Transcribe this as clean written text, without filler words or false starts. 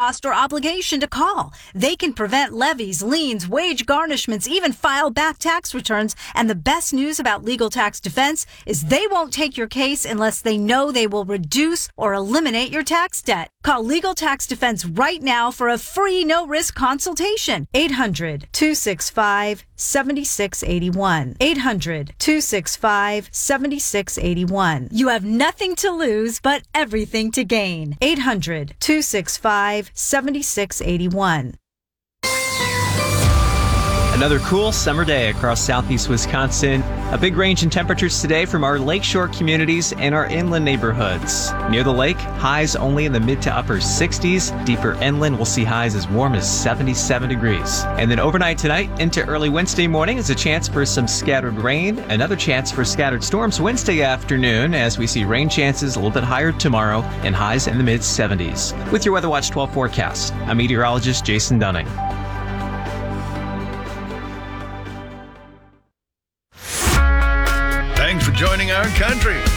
cost or obligation to call. They can prevent levies, liens, wage garnishments, even file back tax returns. And the best news about Legal Tax Defense is they won't take your case unless they know they will reduce or eliminate your tax debt. Call Legal Tax Defense right now for a free no-risk consultation. 800-265-7681. 800-265-7681. You have nothing to lose, but everything to gain. 800-265-7681. Another cool summer day across southeast Wisconsin. A big range in temperatures today from our lakeshore communities and our inland neighborhoods. Near the lake, highs only in the mid to upper 60s. Deeper inland, we'll see highs as warm as 77 degrees. And then overnight tonight into early Wednesday morning is a chance for some scattered rain. Another chance for scattered storms Wednesday afternoon as we see rain chances a little bit higher tomorrow and highs in the mid 70s. With your Weather Watch 12 forecast, I'm meteorologist Jason Dunning. Thanks for joining our country.